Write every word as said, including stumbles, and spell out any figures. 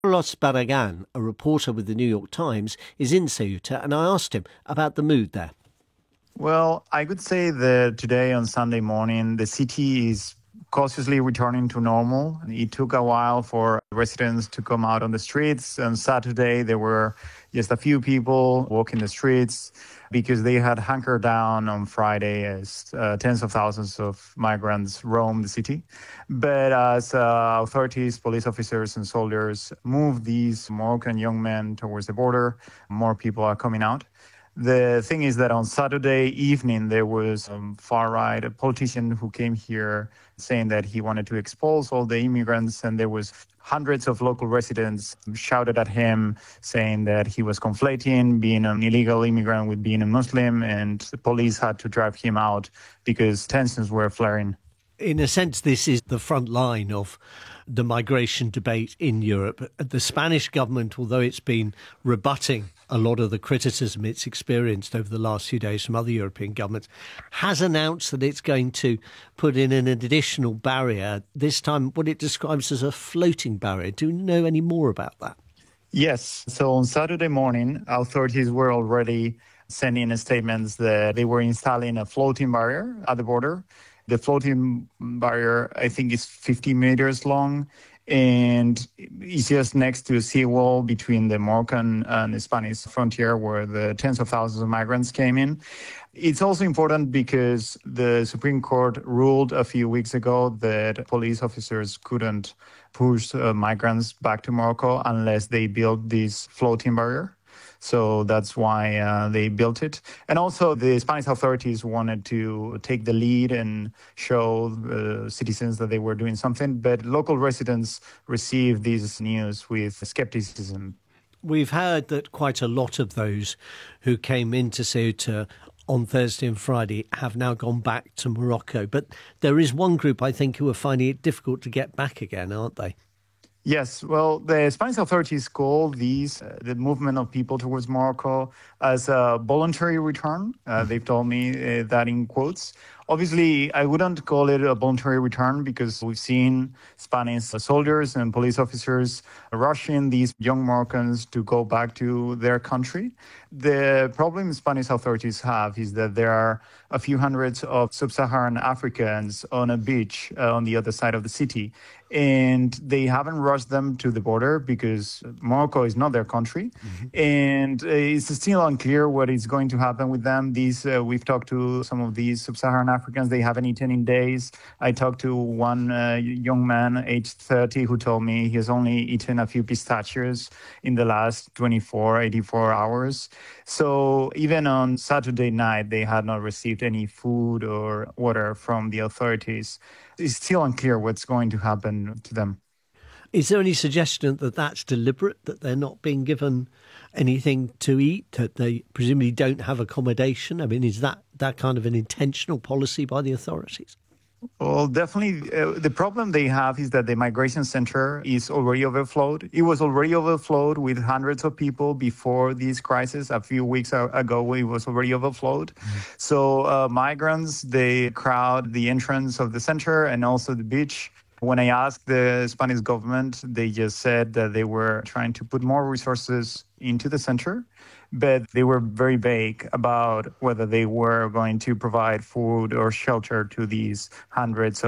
Carlos Barragan, a reporter with the New York Times, is in Ceuta, and I asked him about the mood there. Well, I could say that today on Sunday morning, the city is cautiously returning to normal. It took a while for residents to come out on the streets. On Saturday, there were just a few people walking the streets because they had hunkered down on Friday as uh, tens of thousands of migrants roamed the city. But as uh, authorities, police officers and soldiers move these Moroccan young men towards the border, more people are coming out. The thing is that on Saturday evening, there was a far-right a politician who came here saying that he wanted to expose all the immigrants, and there was hundreds of local residents shouted at him saying that he was conflating being an illegal immigrant with being a Muslim, and the police had to drive him out because tensions were flaring. In a sense, this is the front line of the migration debate in Europe. The Spanish government, although it's been rebutting a lot of the criticism it's experienced over the last few days from other European governments, has announced that it's going to put in an additional barrier, this time what it describes as a floating barrier. Do you know any more about that? Yes. So on Saturday morning, authorities were already sending statements that they were installing a floating barrier at the border. The floating barrier, I think, is fifty meters long, and it's just next to a seawall between the Moroccan and the Spanish frontier where the tens of thousands of migrants came in. It's also important because the Supreme Court ruled a few weeks ago that police officers couldn't push uh, migrants back to Morocco unless they built this floating barrier. So that's why uh, they built it. And also the Spanish authorities wanted to take the lead and show uh, citizens that they were doing something. But local residents received this news with skepticism. We've heard that quite a lot of those who came into Ceuta on Thursday and Friday have now gone back to Morocco. But there is one group, I think, who are finding it difficult to get back again, aren't they? Yes, well, the Spanish authorities call these, uh, the movement of people towards Morocco, as a voluntary return. Uh, they've told me uh, that in quotes. Obviously, I wouldn't call it a voluntary return because we've seen Spanish soldiers and police officers rushing these young Moroccans to go back to their country. The problem Spanish authorities have is that there are a few hundreds of sub-Saharan Africans on a beach uh, on the other side of the city. And they haven't rushed them to the border because Morocco is not their country. Mm-hmm. And uh, it's still unclear what is going to happen with them. These uh, we've talked to some of these sub-Saharan Africans. They haven't eaten in days. I talked to one uh, young man, aged thirty, who told me he has only eaten a few pistachios in the last twenty-four, eighty-four hours. So even on Saturday night, they had not received any food or water from the authorities. It's still unclear what's going to happen to them. Is there any suggestion that that's deliberate, that they're not being given anything to eat, that they presumably don't have accommodation? I mean, is that, that kind of an intentional policy by the authorities? Well, definitely. Uh, the problem they have is that the migration center is already overflowed. It was already overflowed with hundreds of people before this crisis. A few weeks ago, it was already overflowed. Mm-hmm. So uh, migrants, they crowd the entrance of the center and also the beach. When I asked the Spanish government, they just said that they were trying to put more resources into the center, but they were very vague about whether they were going to provide food or shelter to these hundreds of